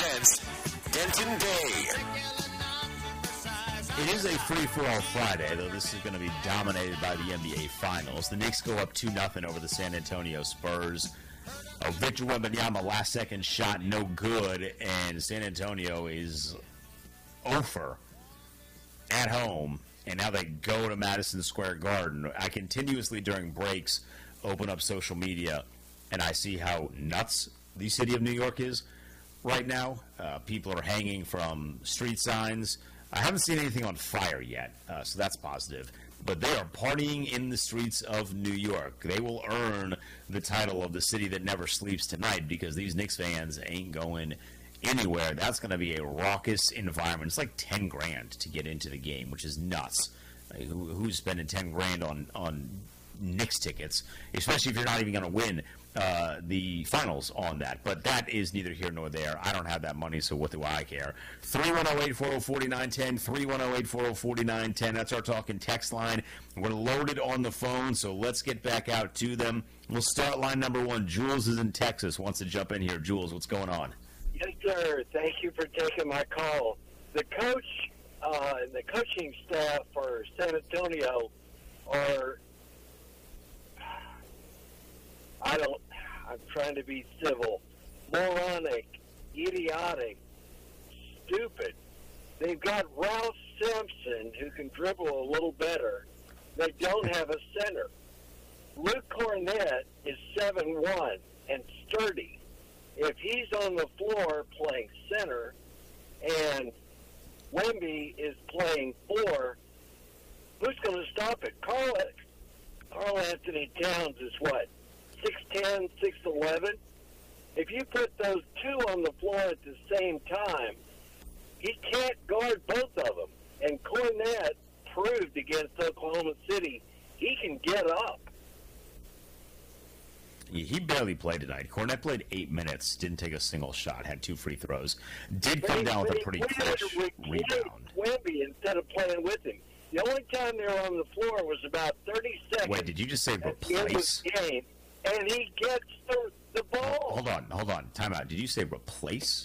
presents Denton Day. It is a free-for-all Friday, though this is going to be dominated by the NBA Finals. The Knicks go up 2-0 over the San Antonio Spurs. Victor Wembanyama, last-second shot, no good, and San Antonio is over at home, and now they go to Madison Square Garden. I continuously, during breaks, open up social media, and I see how nuts the city of New York is right now. People are hanging from street signs. I haven't seen anything on fire yet, so that's positive. But they are partying in the streets of New York. They will earn the title of the city that never sleeps tonight because these Knicks fans ain't going anywhere. That's going to be a raucous environment. It's like $10,000 to get into the game, which is nuts. Like, who's spending $10,000 on Knicks tickets, especially if you're not even going to win the finals on that? But that is neither here nor there. I don't have that money, so what do I care? 310-840-4910, 310-840-4910. That's our talking text line. We're loaded on the phone, so let's get back out to them. We'll start line number one. Jules is in Texas, wants to jump in here. Jules, what's going on? Yes, sir. Thank you for taking my call. The coach and the coaching staff for San Antonio are, I'm trying to be civil, moronic, idiotic, stupid. They've got Ralph Simpson, who can dribble a little better. They don't have a center. Luke Cornett is 7'1" and sturdy. If he's on the floor playing center and Wemby is playing 4, who's going to stop it? Karl Anthony Towns is what? 6'10", 6'11". If you put those two on the floor at the same time, he can't guard both of them. And Cornett proved against Oklahoma City he can get up. He barely played tonight. Cornett played 8 minutes, didn't take a single shot, had 2 free throws. Did come down with a pretty clutch rebound. Wemby instead of playing with him. The only time they were on the floor was about 30 seconds. Wait, did you just say replace? At the end of the game, and he gets the ball. Hold on. Time out. Did you say replace?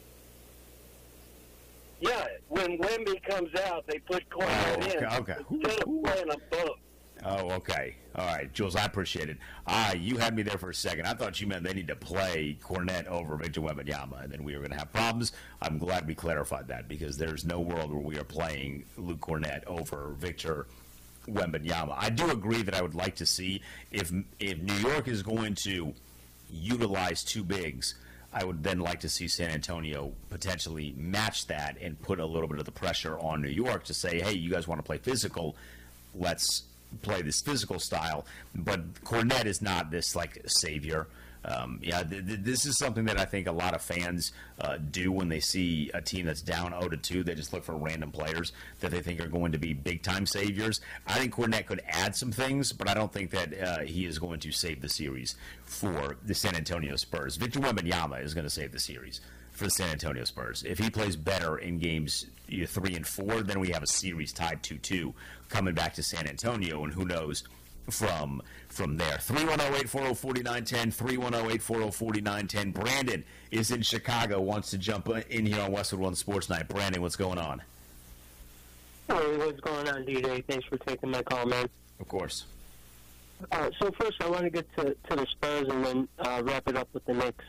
Yeah, when Wemby comes out, they put Cornett in. Okay. Instead of playing them both. Oh, okay. All right, Jules, I appreciate it. You had me there for a second. I thought you meant they need to play Cornett over Victor Wembanyama, and then we were going to have problems. I'm glad we clarified that because there's no world where we are playing Luke Cornett over Victor Wembanyama. I do agree that I would like to see if New York is going to utilize 2 bigs, I would then like to see San Antonio potentially match that and put a little bit of the pressure on New York to say, hey, you guys want to play physical, let's play this physical style. But Cornett is not this like savior. This is something that I think a lot of fans do when they see a team that's down 0-2. They just look for random players that they think are going to be big-time saviors. I think Cornett could add some things, but I don't think that he is going to save the series for the San Antonio Spurs. Victor Wembanyama is going to save the series for the San Antonio Spurs. If he plays better in games 3 and 4, then we have a series tied 2-2 coming back to San Antonio, and who knows from there. 310-840-4910, 310-840-4910. Brandon is in Chicago, wants to jump in here on Westwood One Sports Night. Brandon, what's going on? Hey, what's going on, DJ? Thanks for taking my call, man. Of course. So first, I want to get to the Spurs and then wrap it up with the Knicks.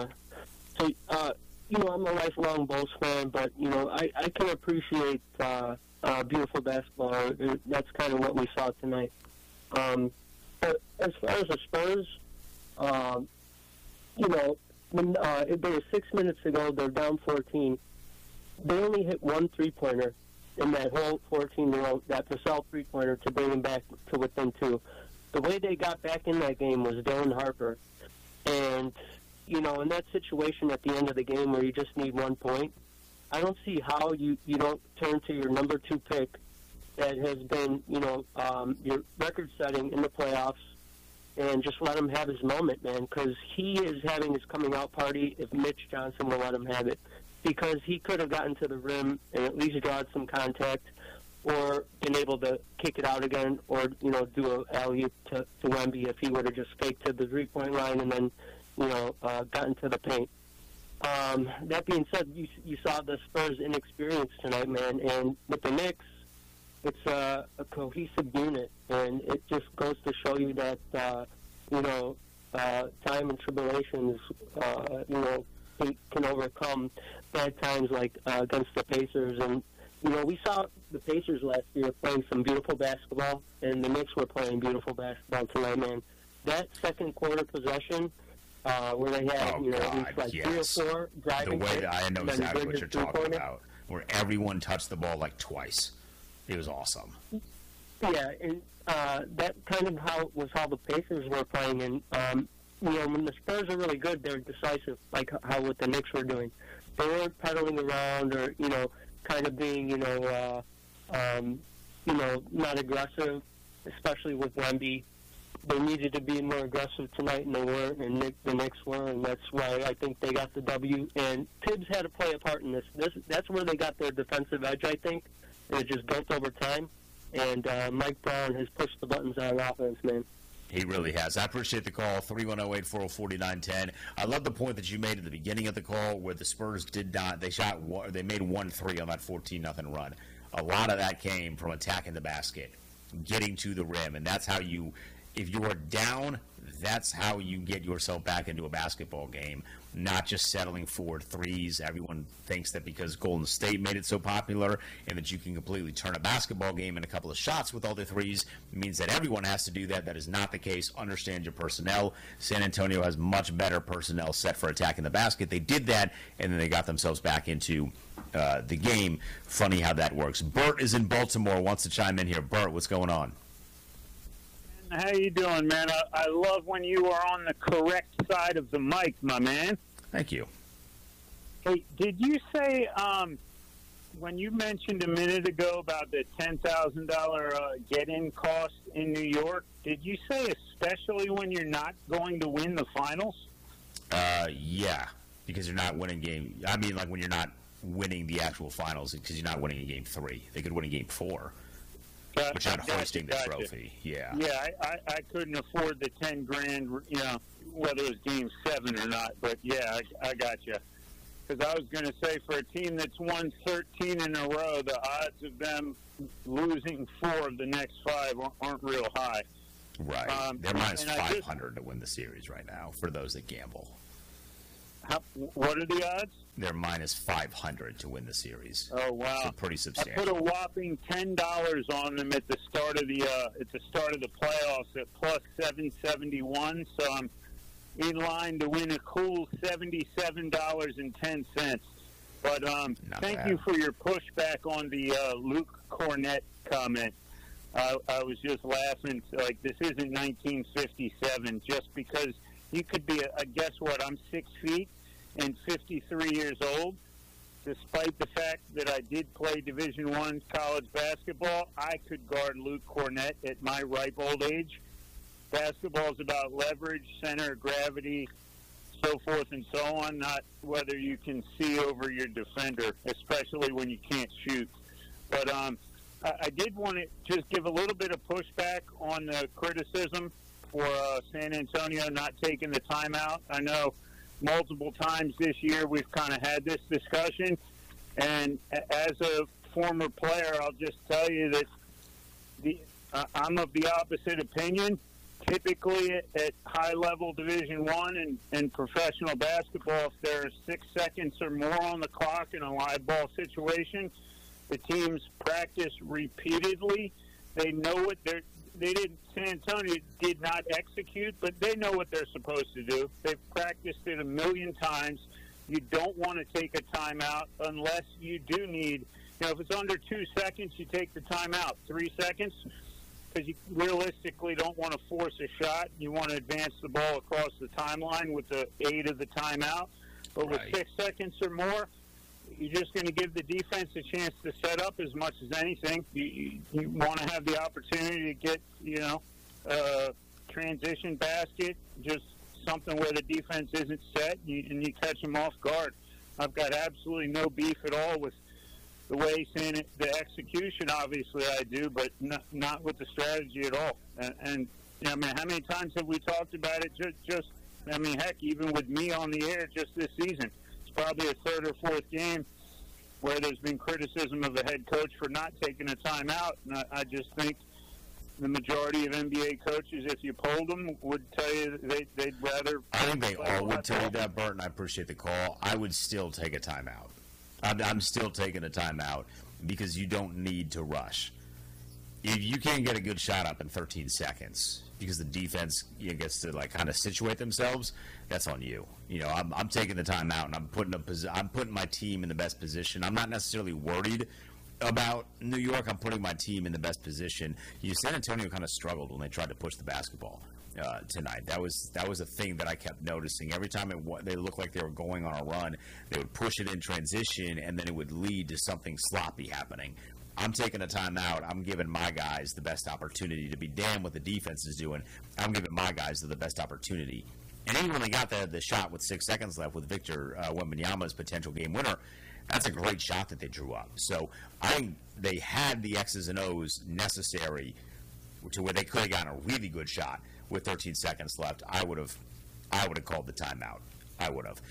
I'm a lifelong Bulls fan, but, I can appreciate beautiful basketball. That's kind of what we saw tonight. But as far as the Spurs, when it was 6 minutes ago, they're down 14. They only hit 1 3-pointer in that whole 14-year-old, that Vassell 3-pointer to bring them back to within 2. The way they got back in that game was Dylan Harper. And, in that situation at the end of the game where you just need 1 point, I don't see how you don't turn to your number 2 pick that has been, your record-setting in the playoffs, and just let him have his moment, man, because he is having his coming-out party if Mitch Johnson will let him have it, because he could have gotten to the rim and at least drawn some contact or been able to kick it out again or, do a alley-oop to Wemby if he would have just faked to the three-point line and then, gotten to the paint. That being said, you saw the Spurs' inexperience tonight, man, and with the Knicks, it's a cohesive unit, and it just goes to show you that, time and tribulations, can overcome bad times like against the Pacers. And, we saw the Pacers last year playing some beautiful basketball, and the Knicks were playing beautiful basketball tonight, man. That second quarter possession, where they had, at least like 3 or 4 driving. The way that I know and then exactly what you're talking three-pointer. about, where everyone touched the ball like twice. It was awesome. Yeah, and that kind of was how the Pacers were playing. And, when the Spurs are really good, they're decisive, like how what the Knicks were doing. They weren't pedaling around or, kind of being, not aggressive, especially with Wemby. They needed to be more aggressive tonight, and they weren't, and the Knicks were, and that's why I think they got the W. And Tibbs had to play a part in this. That's where they got their defensive edge, I think, and it just built over time. And Mike Brown has pushed the buttons on offense, man. He really has. I appreciate the call, 310-840-4910. I love the point that you made at the beginning of the call where the Spurs did not, they made 1-3 on that 14-0 run. A lot of that came from attacking the basket, getting to the rim, and that's how you, if you are down, that's how you get yourself back into a basketball game, not just settling for threes. Everyone thinks that because Golden State made it so popular and that you can completely turn a basketball game in a couple of shots with all the threes means that everyone has to do that. That is not the case. Understand your personnel. San Antonio has much better personnel set for attacking the basket. They did that, and then they got themselves back into the game. Funny how that works. Bert is in Baltimore, wants to chime in here. Bert, what's going on? How you doing, man? I love when you are on the correct side of the mic, my man. Thank you. Hey, did you say when you mentioned a minute ago about the $10,000 get-in cost in New York, did you say especially when you're not going to win the finals? Yeah, because you're not winning game. I mean, like when you're not winning the actual finals because you're not winning in game 3. They could win in game 4. But you're not hoisting the trophy. Yeah. Yeah, I couldn't afford the $10,000, whether it was game 7 or not. But yeah, I got you. Because I was going to say, for a team that's won 13 in a row, the odds of them losing 4 of the next 5 aren't real high. Right. They're minus 500 to win the series right now for those that gamble. What are the odds? They're minus 500 to win the series. Oh wow, so pretty substantial. I put a whopping $10 on them at the start of the playoffs at plus 771. So I'm in line to win a cool $77.10. But thank you for your pushback on the Luke Cornett comment. I was just laughing like this isn't 1957 just because you could be guess what, I'm 6 feet and 53 years old. Despite the fact that I did play Division I college basketball, I could guard Luke Cornett at my ripe old age. Basketball is about leverage, center of gravity, so forth and so on, not whether you can see over your defender, especially when you can't shoot. But I did want to just give a little bit of pushback on the criticism for San Antonio not taking the timeout. I know multiple times this year we've kind of had this discussion, and as a former player, I'll just tell you that I'm of the opposite opinion. Typically at high-level Division I and professional basketball, if there's 6 seconds or more on the clock in a live ball situation, the teams practice repeatedly. They know what San Antonio did not execute, but they know what they're supposed to do. They've practiced it a million times. You don't want to take a timeout unless you do need, if it's under 2 seconds, you take the timeout. 3 seconds, because you realistically don't want to force a shot. You want to advance the ball across the timeline with the aid of the timeout. But with 6 seconds or more, you're just going to give the defense a chance to set up as much as anything. You want to have the opportunity to get, transition basket, just something where the defense isn't set, and you catch them off guard. I've got absolutely no beef at all with the way the execution, obviously I do, but not with the strategy at all. And how many times have we talked about it? Heck, even with me on the air just this season, probably a third or fourth game where there's been criticism of the head coach for not taking a timeout. And I just think the majority of NBA coaches, if you polled them, would tell you they'd rather. I think they all would tell you that, Bert, and I appreciate the call. I would still take a timeout. I'm still taking a timeout because you don't need to rush. If you can't get a good shot up in 13 seconds because the defense gets to kind of situate themselves, that's on you. I'm taking the timeout and I'm putting my team in the best position. I'm not necessarily worried about New York. I'm putting my team in the best position. San Antonio kind of struggled when they tried to push the basketball tonight. That was a thing that I kept noticing. Every time they looked like they were going on a run, they would push it in transition, and then it would lead to something sloppy happening. I'm taking a timeout. I'm giving my guys the best opportunity to be damn what the defense is doing. I'm giving my guys the best opportunity. And even when they got the shot with 6 seconds left with Victor Wembanyama's potential game winner, that's a great shot that they drew up. So I think they had the X's and O's necessary to where they could have gotten a really good shot with 13 seconds left. I would have called the timeout. I would have.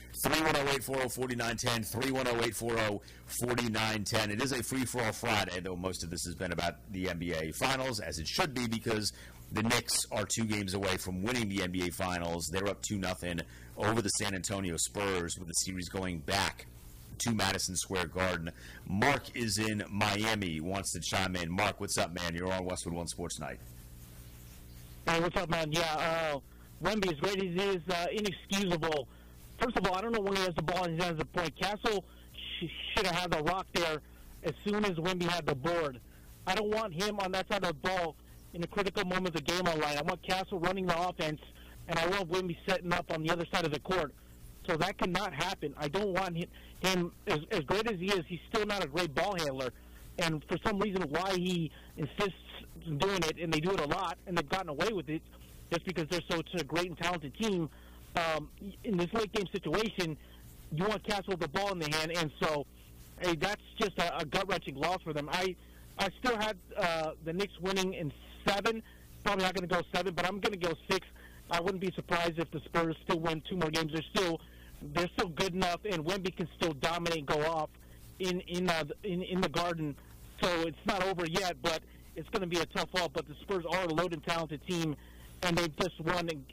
310-840-4910, 310-840-4910. It is a free-for-all Friday, though most of this has been about the NBA Finals, as it should be, because the Knicks are 2 games away from winning the NBA Finals. They're up 2-0 over the San Antonio Spurs with the series going back to Madison Square Garden. Mark is in Miami, wants to chime in. Mark, what's up, man? You're on Westwood One Sports Night. Hey, what's up, man? Yeah, Wemby, as great as he is, inexcusable. First of all, I don't know when he has the ball in his hands at the point. Castle should have had the rock there as soon as Wemby had the board. I don't want him on that side of the ball in the critical moments of the game on line. I want Castle running the offense, and I want Wemby setting up on the other side of the court. So that cannot happen. I don't want him as great as he is, he's still not a great ball handler. And for some reason why he insists on doing it, and they do it a lot, and they've gotten away with it, just because they're such a great and talented team. In this late game situation, you want Castle with the ball in the hand, and so, hey, that's just a gut-wrenching loss for them. I still had the Knicks winning in 7. Probably not going to go 7, but I'm going to go 6. I wouldn't be surprised if the Spurs still win 2 more games. They're still good enough, and Wemby can still dominate and go off in the Garden. So it's not over yet, but it's going to be a tough fall. But the Spurs are a loaded, talented team, and they've just won in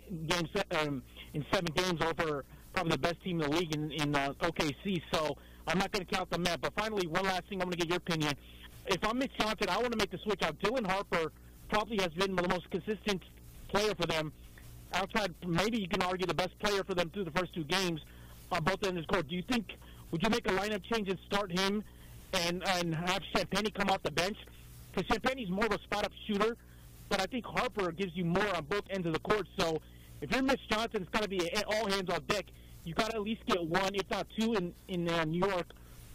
7 games over probably the best team in the league in OKC. So I'm not going to count them out. But finally, one last thing, I'm going to get your opinion. If I'm Mitch Johnson, I want to make the switch out. Dylan Harper probably has been the most consistent player for them. Outside, maybe you can argue the best player for them through the first 2 games on both ends of the court. Would you make a lineup change and start him and have Champagnie come off the bench? Because Champagnie's more of a spot-up shooter, but I think Harper gives you more on both ends of the court. So if you're Mitch Johnson, it's got to be all hands on deck. You got to at least get 1, if not 2, in New York.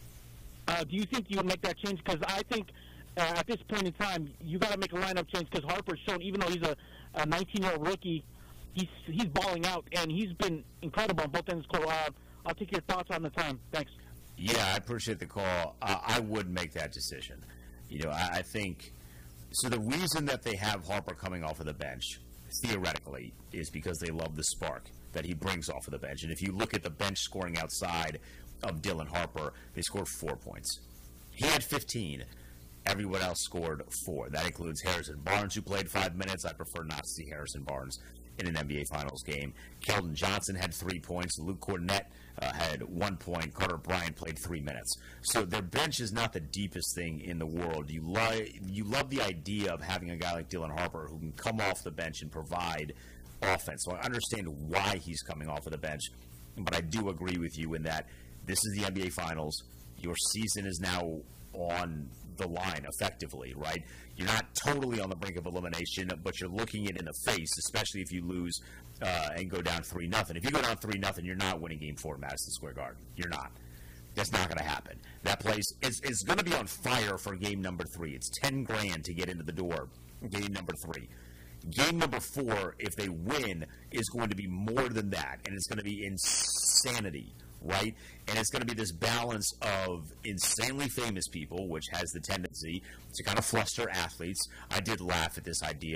Do you think you would make that change? Because I think at this point in time, you got to make a lineup change because Harper's shown, even though he's a 19-year-old rookie, he's balling out, and he's been incredible on both ends of the court. I'll take your thoughts on the time. Thanks. Yeah, I appreciate the call. I would make that decision. I think so. The reason that they have Harper coming off of the bench, theoretically, is because they love the spark that he brings off of the bench. And if you look at the bench scoring outside of Dylan Harper, they scored 4 points. He had 15. Everyone else scored 4. That includes Harrison Barnes, who played 5 minutes. I prefer not to see Harrison Barnes in an NBA Finals game. Keldon Johnson had 3 points. Luke Kornet had 1 point. Carter Bryant played 3 minutes. So their bench is not the deepest thing in the world. You love the idea of having a guy like Dylan Harper who can come off the bench and provide offense. So I understand why he's coming off of the bench, but I do agree with you in that this is the NBA Finals. Your season is now on the line effectively, right? You're not totally on the brink of elimination, but you're looking it in the face, especially if you lose and go down 3-0. If you go down 3-0, you're not winning Game 4 at Madison Square Garden. You're not. That's not going to happen. That place is going to be on fire for game number 3. It's $10,000 to get into the door. Game number 3. Game number 4, if they win, is going to be more than that, and it's going to be insanity, right? And it's going to be this balance of insanely famous people, which has the tendency to kind of fluster athletes. I did laugh at this idea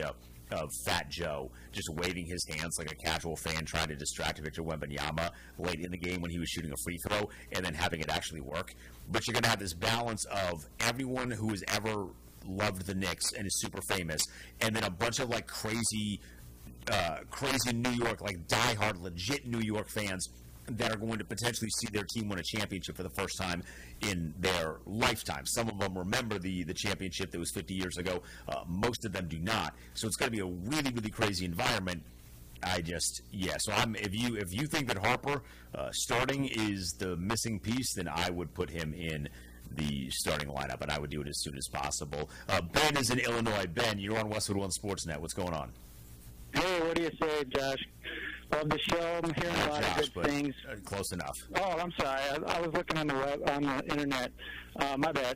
of Fat Joe just waving his hands like a casual fan trying to distract Victor Wembanyama late in the game when he was shooting a free throw and then having it actually work. But you're going to have this balance of everyone who has ever loved the Knicks and is super famous, and then a bunch of like crazy New York, like diehard, legit New York fans that are going to potentially see their team win a championship for the first time in their lifetime. Some of them remember the championship that was 50 years ago. Most of them do not. So it's going to be a really, really crazy environment. So if you think that Harper starting is the missing piece, then I would put him in the starting lineup, and I would do it as soon as possible. Ben is in Illinois. Ben, you're on Westwood One Sportsnet. What's going on? Hey, what do you say, Josh? Love the show. I'm hearing a lot of good things. Close enough. Oh, I'm sorry. I was looking on the internet. My bad.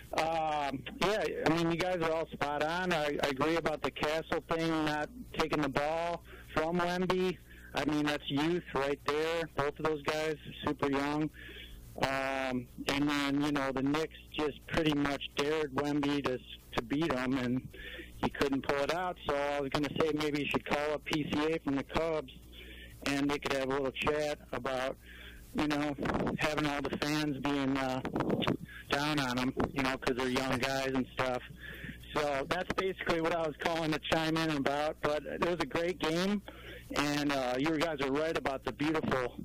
You guys are all spot on. I agree about the Castle thing, not taking the ball from Wemby. I mean, that's youth right there. Both of those guys are super young. And then, the Knicks just pretty much dared Wemby to beat them, and he couldn't pull it out. So I was going to say maybe you should call up PCA from the Cubs, and they could have a little chat about, having all the fans being down on them, because they're young guys and stuff. So that's basically what I was calling to chime in about. But it was a great game, and you guys are right about the beautiful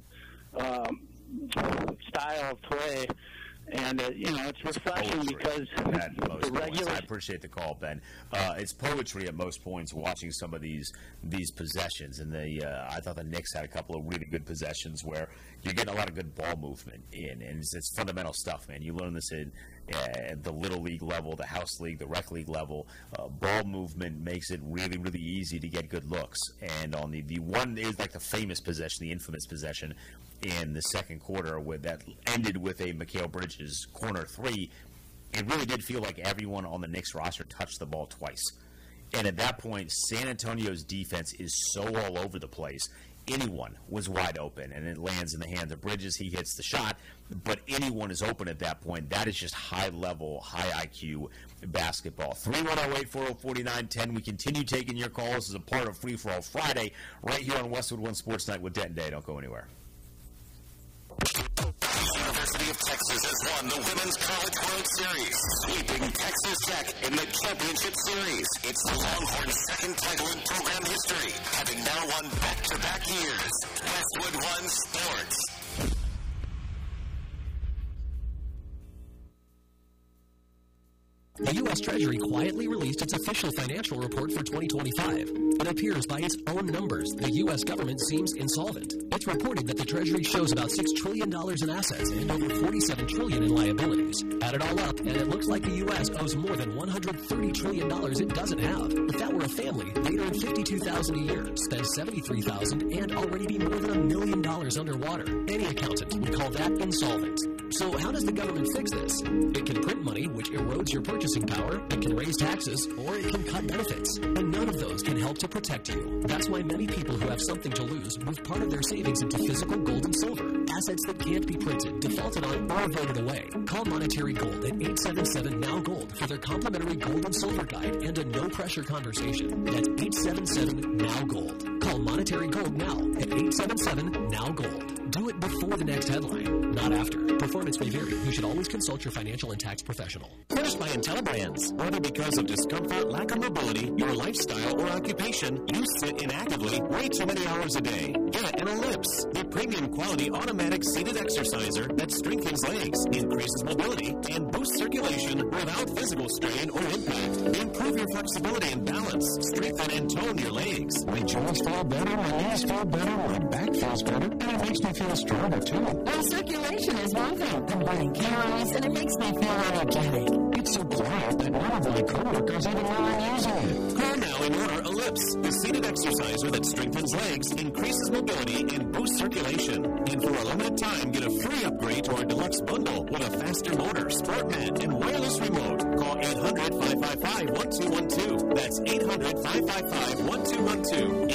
style of play. And, it's refreshing because the regular... I appreciate the call, Ben. It's poetry at most points watching some of these possessions. And I thought the Knicks had a couple of really good possessions where you're getting a lot of good ball movement in. And it's fundamental stuff, man. You learn this at the Little League level, the House League, the Rec League level. Ball movement makes it really, really easy to get good looks. And on the one is like the famous possession, the infamous possession in the second quarter that ended with a Mikal Bridges corner three. It really did feel like everyone on the Knicks roster touched the ball twice. And at that point, San Antonio's defense is so all over the place. Anyone was wide open, and it lands in the hands of Bridges. He hits the shot, but anyone is open at that point. That is just high-level, high IQ basketball. 310-840-4910. We continue taking your calls as a part of Free For All Friday right here on Westwood One Sports Night with Denton Day. Don't go anywhere. The University of Texas has won the Women's College World Series, sweeping Texas Tech in the championship series. It's the Longhorns' second title in program history, having now won back-to-back years. Westwood One Sports. The U.S. Treasury quietly released its official financial report for 2025. It appears by its own numbers the U.S. government seems insolvent. It's reported that the Treasury shows about $6 trillion in assets and over $47 trillion in liabilities. Add it all up, and it looks like the U.S. owes more than $130 trillion it doesn't have. If that were a family, they'd earn $52,000 a year, spend $73,000, and already be more than $1 million underwater. Any accountant would call that insolvent. So how does the government fix this? It can print money, which erodes your purchasing power, it can raise taxes, or it can cut benefits. And none of those can help to protect you. That's why many people who have something to lose move part of their savings into physical gold and silver. Assets that can't be printed, defaulted on, or voted away. Call Monetary Gold at 877-NOW-GOLD for their complimentary gold and silver guide and a no-pressure conversation. That's 877-NOW-GOLD. Call Monetary Gold now at 877-NOW-GOLD. Do it before the next headline, not after. Performance may vary. You should always consult your financial and tax professional. Furnished by IntelliBrands. Whether because of discomfort, lack of mobility, your lifestyle, or occupation, you sit inactively way too many hours a day. Get an Ellipse, the premium quality automatic seated exerciser that strengthens legs, increases mobility, and boosts circulation without physical strain or impact. Improve your flexibility and balance. Strengthen and tone your legs. My joints feel better, my knees feel better, my back feels better, and it makes me feel stronger too. Well, circulation is one thing. I'm burning calories, and it makes me feel energetic. It's so quiet that one of my coworkers even know I'm using it. Call now and order Ellipse, the seated exerciser that strengthens legs, increases mobility, and boosts circulation. And for a limited time, get a free upgrade to our deluxe bundle with a faster motor, sport mat, and wireless remote. Call 800-555-1212. That's 800-555-1212.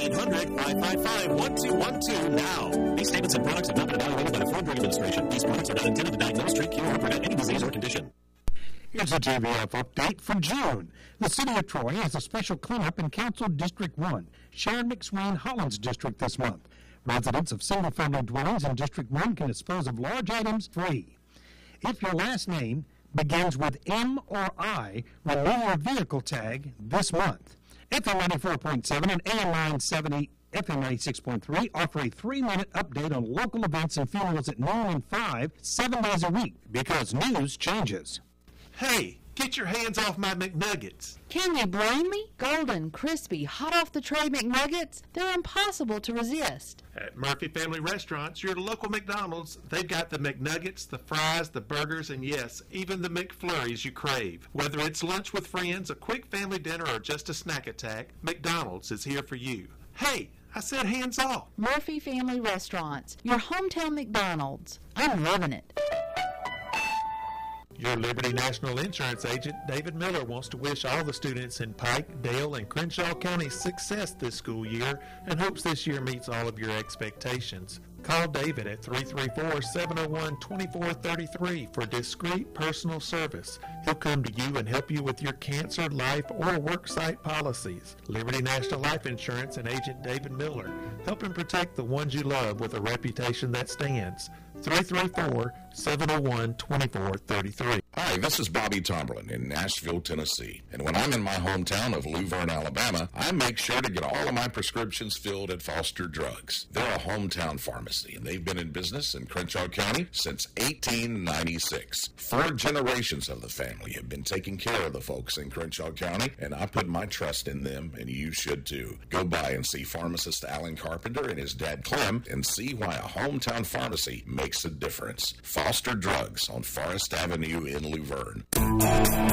800-555-1212 now. These statements and products have not been evaluated by the Food and Drug Administration. These products are not intended to diagnose, treat, cure, or prevent any disease or condition. Here's a JVF update for June. The City of Troy has a special cleanup in Council District 1, Sharon McSwain Hollins District this month. Residents of single-family dwellings in District 1 can dispose of large items free. If your last name begins with M or I, renew your vehicle tag this month. FM 94.7 and AM 970, FM 96.3 offer a 3-minute update on local events and funerals at noon and 5, 7 days a week, because news changes. Hey, get your hands off my McNuggets. Can you blame me? Golden, crispy, hot off the tray McNuggets, they're impossible to resist. At Murphy Family Restaurants, your local McDonald's, they've got the McNuggets, the fries, the burgers, and yes, even the McFlurries you crave. Whether it's lunch with friends, a quick family dinner, or just a snack attack, McDonald's is here for you. Hey, I said hands off. Murphy Family Restaurants, your hometown McDonald's. I'm loving it. Your Liberty National Insurance agent, David Miller, wants to wish all the students in Pike, Dale, and Crenshaw counties success this school year and hopes this year meets all of your expectations. Call David at 334-701-2433 for discreet personal service. He'll come to you and help you with your cancer, life, or worksite policies. Liberty National Life Insurance and agent David Miller, helping protect the ones you love with a reputation that stands. 334-701-2433. Hi, this is Bobby Tomberlin in Nashville, Tennessee. And when I'm in my hometown of Luverne, Alabama, I make sure to get all of my prescriptions filled at Foster Drugs. They're a hometown pharmacy, and they've been in business in Crenshaw County since 1896. 4 generations of the family have been taking care of the folks in Crenshaw County, and I put my trust in them, and you should too. Go by and see pharmacist Alan Carpenter and his dad Clem and see why a hometown pharmacy makes a difference. Foster Drugs on Forest Avenue in Luverne.